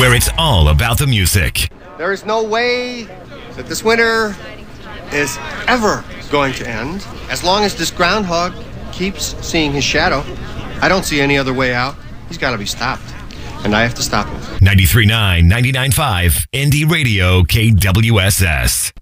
where it's all about the music. There is no way that this winter is ever going to end. As long as this groundhog keeps seeing his shadow, I don't see any other way out. He's got to be stopped, and I have to stop him. 93.9, 99.5, Indie Radio, KWSS.